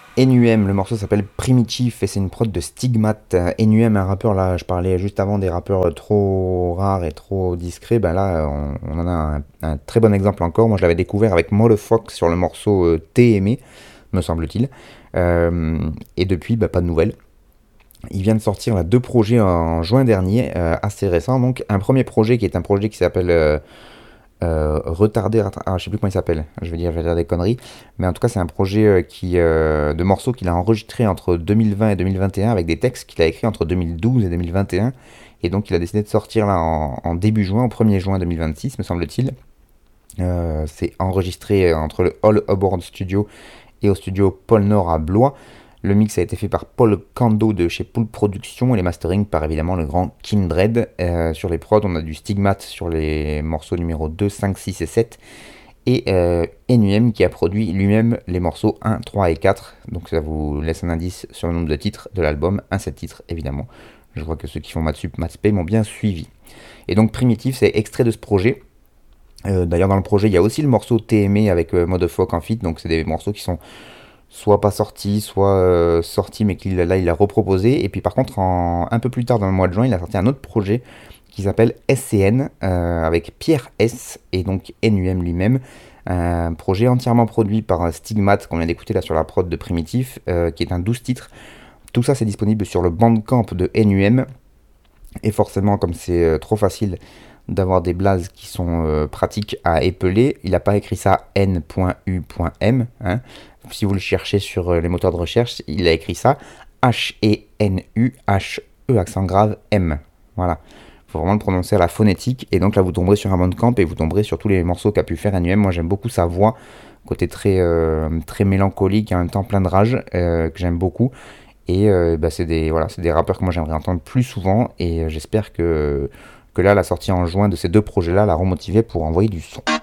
NUM, le morceau s'appelle Primitif et c'est une prod de Stigmate. NUM, un rappeur, là, je parlais juste avant des rappeurs trop rares et trop discrets. Ben là, on en a un très bon exemple encore. Moi, je l'avais découvert avec Motherfuck sur le morceau T'es aimé, me semble-t-il. Et depuis, bah, pas de nouvelles. Il vient de sortir là, deux projets en juin dernier, assez récents. Donc, un premier projet qui est un projet qui s'appelle je sais plus comment il s'appelle, je vais dire des conneries, mais en tout cas c'est un projet de morceaux qu'il a enregistré entre 2020 et 2021 avec des textes qu'il a écrits entre 2012 et 2021, et donc il a décidé de sortir là en début juin, au 1er juin 2026 me semble-t-il. C'est enregistré entre le All Aboard Studio et au studio Pôle Nord à Blois. Le mix a été fait par Paul Kando de chez Pool Productions et les mastering par évidemment le grand Kindred. Sur les prods, on a du Stigmate sur les morceaux numéro 2, 5, 6 et 7. Et NUM qui a produit lui-même les morceaux 1, 3 et 4. Donc ça vous laisse un indice sur le nombre de titres de l'album. Un 7 titres évidemment. Je crois que ceux qui font Matsup, Matspay m'ont bien suivi. Et donc Primitif, c'est extrait de ce projet. D'ailleurs dans le projet, il y a aussi le morceau TME avec Motherfuck en feat. Donc c'est des morceaux qui sont soit pas sorti, soit sorti, mais là il a reproposé. Et puis par contre, un peu plus tard dans le mois de juin, il a sorti un autre projet qui s'appelle SCN avec Pierre S et donc NUM lui-même. Un projet entièrement produit par Stigmate qu'on vient d'écouter là sur la prod de Primitif, qui est un 12 titres. Tout ça c'est disponible sur le bandcamp de NUM. Et forcément, comme c'est trop facile d'avoir des blazes qui sont pratiques à épeler, il n'a pas écrit ça n.u.m. Hein. Si vous le cherchez sur les moteurs de recherche, il a écrit ça H-E-N-U-H-E accent grave M. Voilà. Il faut vraiment le prononcer à la phonétique. Et donc là, vous tomberez sur un bandcamp et vous tomberez sur tous les morceaux qu'a pu faire NUM. Moi, j'aime beaucoup sa voix, côté très mélancolique et en même temps plein de rage, que j'aime beaucoup. Et bah, c'est des rappeurs que moi j'aimerais entendre plus souvent. Et j'espère que là, la sortie en juin de ces deux projets-là l'a remotivé pour envoyer du son.